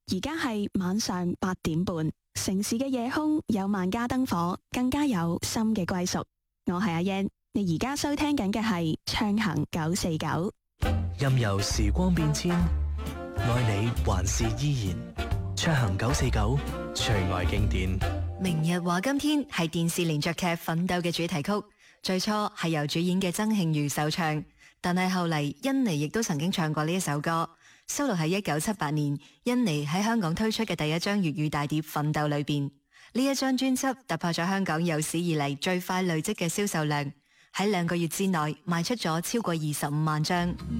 而家係晚上8點半，城市嘅夜空有萬家燈火，更加有心嘅歸屬。我係阿燕，你而家收聽緊嘅係暢行949。 任由時光變遷，愛你還是依然。暢行949，最愛經典。 明日話今天係電視連續劇《奮鬥》嘅主題曲，最初係由主演嘅曾慶瑜首唱，但係後嚟甄妮亦都曾經唱過呢一首歌。收錄喺1978年甄妮喺香港推出嘅第一張粵語大碟《奮鬥》裏邊。呢一張專輯突破咗香港有史以嚟最快累積嘅銷售量，喺2個月之內賣出咗超過25萬張。